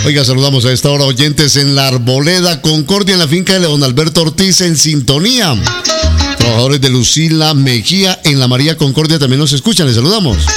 Oiga, saludamos a esta hora oyentes en la Arboleda Concordia, en la finca de León Alberto Ortiz, en sintonía. Trabajadores de Lucila Mejía en la María Concordia también nos escuchan, les saludamos.